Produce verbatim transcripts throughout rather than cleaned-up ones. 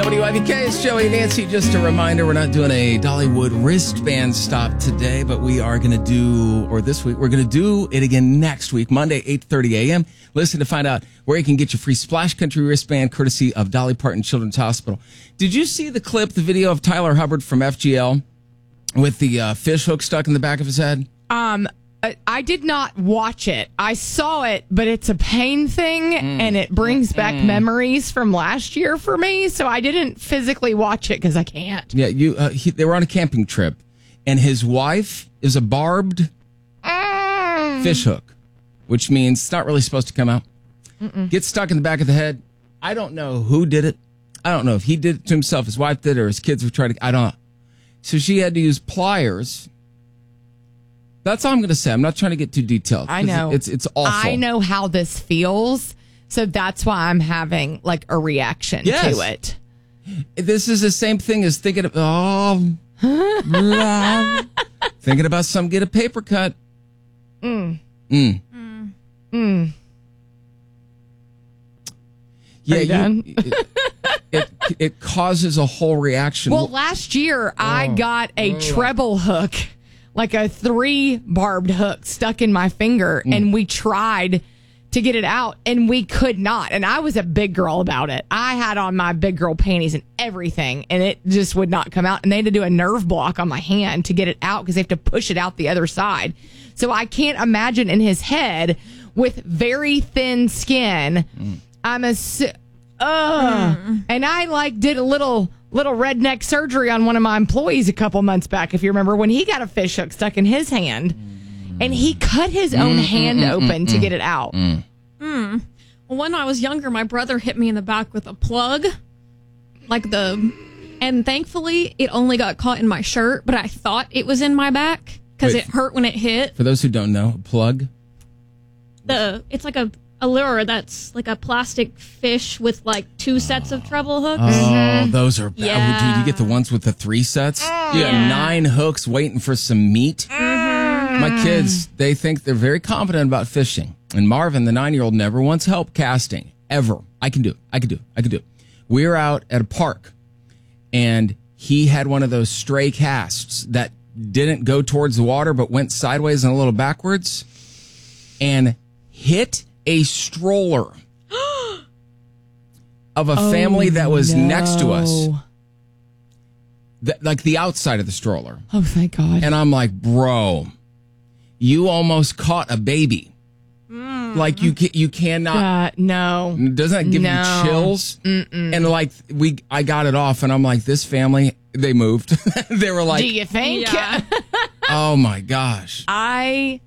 W I V K, it's Joey and Nancy. Just a reminder, we're not doing a Dollywood wristband stop today, but we are going to do, or this week, we're going to do it again next week, Monday, eight thirty a.m. Listen to find out where you can get your free Splash Country wristband, courtesy of Dolly Parton Children's Hospital. Did you see the clip, the video of Tyler Hubbard from F G L with the uh, fish hook stuck in the back of his head? Um, I did not watch it. I saw it, but it's a pain thing, mm. and it brings back mm. memories from last year for me. So I didn't physically watch it because I can't. Yeah, you. Uh, he, they were on a camping trip, and his wife is a barbed mm. fish hook, which means it's not really supposed to come out. Mm-mm. Gets stuck in the back of the head. I don't know who did it. I don't know if he did it to himself, his wife did, or his kids were trying to. I don't know. So she had to use pliers. That's all I'm going to say. I'm not trying to get too detailed. I know. It's it's awful. I know how this feels, so that's why I'm having like a reaction yes. to it. This is the same thing as thinking of, oh, blah, thinking about some get a paper cut. Mm. Mm. Mm. Mm. Yeah, you, it, it, it causes a whole reaction. Well, last year oh. I got a oh. treble hook. Like a three barbed hook stuck in my finger, mm. and we tried to get it out, and we could not. And I was a big girl about it. I had on my big girl panties and everything, and it just would not come out. And they had to do a nerve block on my hand to get it out because they have to push it out the other side. So I can't imagine in his head with very thin skin. Mm. I'm a, uh, mm. and I like did a little. little redneck surgery on one of my employees a couple months back, if you remember, when he got a fish hook stuck in his hand, and he cut his own mm, hand mm, open mm, to mm, get it out. Mm. Mm. Well, when I was younger, my brother hit me in the back with a plug, like the, and thankfully it only got caught in my shirt, but I thought it was in my back because it hurt when it hit. For those who don't know, a plug? The It's like a a lure that's like a plastic fish with like two sets of treble hooks. Oh, mm-hmm. Those are bad. Yeah. Dude, you get the ones with the three sets? Oh, you have yeah. nine hooks waiting for some meat. Mm-hmm. My kids, they think they're very confident about fishing. And Marvin, the nine-year-old, never wants help casting. Ever. I can do it. I can do it. I can do it. We were out at a park, and he had one of those stray casts that didn't go towards the water but went sideways and a little backwards and hit a stroller of a oh, family that was no. next to us. The, like the outside of the stroller. Oh, thank God. And I'm like, bro, you almost caught a baby. Mm. Like you you cannot. Uh, no. Doesn't that give no. you chills? Mm-mm. And like we, I got it off and I'm like, this family, they moved. They were like, do you think? Yeah. Oh my gosh. I...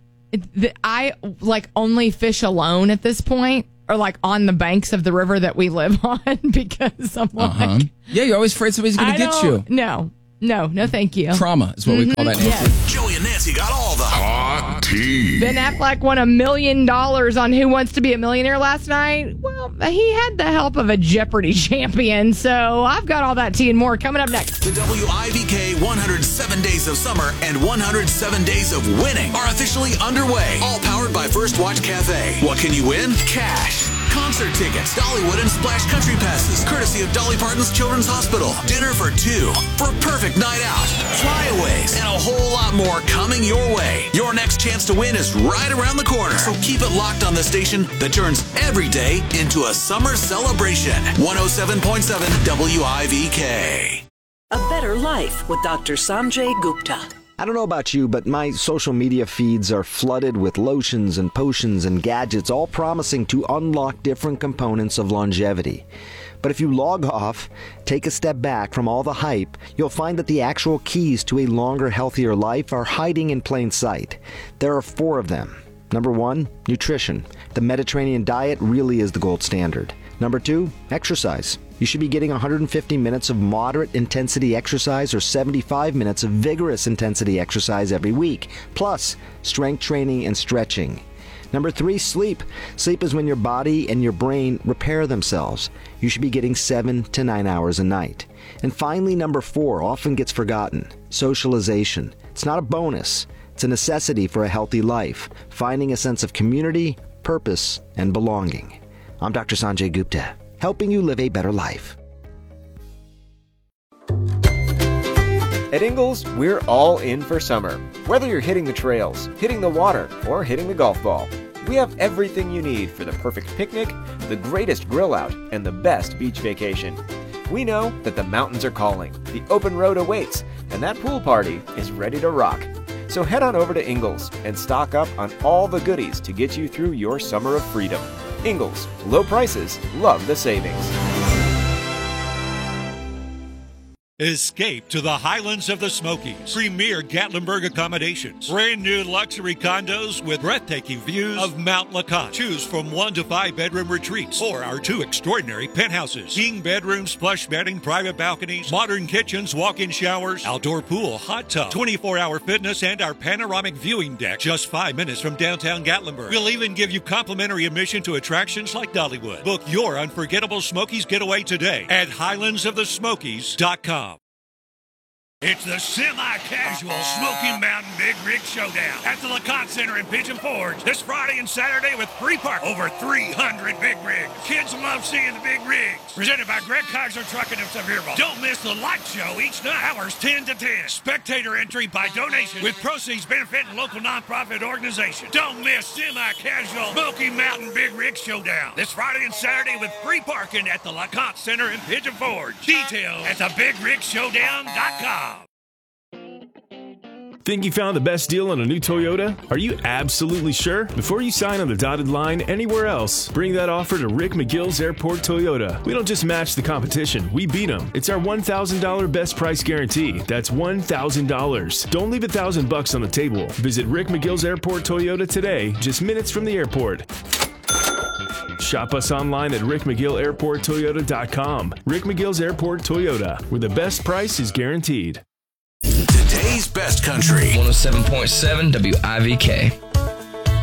I like only fish alone at this point, or like on the banks of the river that we live on, because I'm like, uh-huh. yeah, you're always afraid somebody's going to get you. No, no, no, thank you. Trauma is what mm-hmm. we call that. Yes. Joey and Nancy got all the hot tea. Ben Affleck won a million dollars on Who Wants to Be a Millionaire last night. Well, he had the help of a Jeopardy champion, so I've got all that tea and more coming up next. The W I V K one hundred seven Days of Summer and one hundred seven Days of Winning are officially underway. All powered by First Watch Cafe. What can you win? Cash. Concert tickets, Dollywood and Splash Country passes, courtesy of Dolly Parton's Children's Hospital. Dinner for two for a perfect night out. Flyaways and a whole lot more coming your way. Your next chance to win is right around the corner. So keep it locked on the station that turns every day into a summer celebration. one oh seven point seven W I V K. A better life with Doctor Sanjay Gupta. I don't know about you, but my social media feeds are flooded with lotions and potions and gadgets, all promising to unlock different components of longevity. But if you log off, take a step back from all the hype, you'll find that the actual keys to a longer, healthier life are hiding in plain sight. There are four of them. Number one, nutrition. The Mediterranean diet really is the gold standard. Number two, exercise. You should be getting one hundred fifty minutes of moderate intensity exercise or seventy-five minutes of vigorous intensity exercise every week, plus strength training and stretching. Number three, sleep. Sleep is when your body and your brain repair themselves. You should be getting seven to nine hours a night. And finally, number four, often gets forgotten, socialization. It's not a bonus. It's a necessity for a healthy life, finding a sense of community, purpose, and belonging. I'm Doctor Sanjay Gupta, helping you live a better life. At Ingles, we're all in for summer. Whether you're hitting the trails, hitting the water, or hitting the golf ball, we have everything you need for the perfect picnic, the greatest grill out, and the best beach vacation. We know that the mountains are calling, the open road awaits, and that pool party is ready to rock. So head on over to Ingles and stock up on all the goodies to get you through your summer of freedom. Ingles, low prices, love the savings. Escape to the Highlands of the Smokies. Premier Gatlinburg accommodations. Brand new luxury condos with breathtaking views of Mount LeConte. Choose from one to five bedroom retreats or our two extraordinary penthouses. King bedrooms, plush bedding, private balconies, modern kitchens, walk-in showers, outdoor pool, hot tub, twenty-four hour fitness, and our panoramic viewing deck. Just five minutes from downtown Gatlinburg. We'll even give you complimentary admission to attractions like Dollywood. Book your unforgettable Smokies getaway today at highlands of the smokies dot com. It's the semi-casual Smoky Mountain Big Rig Showdown at the LeConte Center in Pigeon Forge this Friday and Saturday with free park. Over three hundred big rigs. Kids love seeing the big rigs. Presented by Greg Kaiser Trucking of Sevierville. Don't miss the light show each night, hours ten to ten. Spectator entry by donation with proceeds benefiting local nonprofit organizations. Don't miss semi-casual Smoky Mountain Big Rig Showdown this Friday and Saturday with free parking at the LeConte Center in Pigeon Forge. Details at the big rig showdown dot com. Think you found the best deal on a new Toyota? Are you absolutely sure? Before you sign on the dotted line anywhere else, bring that offer to Rick McGill's Airport Toyota. We don't just match the competition, we beat them. It's our one thousand dollars best price guarantee. That's one thousand dollars. Don't leave a thousand bucks on the table. Visit Rick McGill's Airport Toyota today, just minutes from the airport. Shop us online at rick mcgill airport toyota dot com. Rick McGill's Airport Toyota, where the best price is guaranteed. Today's best country. one oh seven point seven W I V K.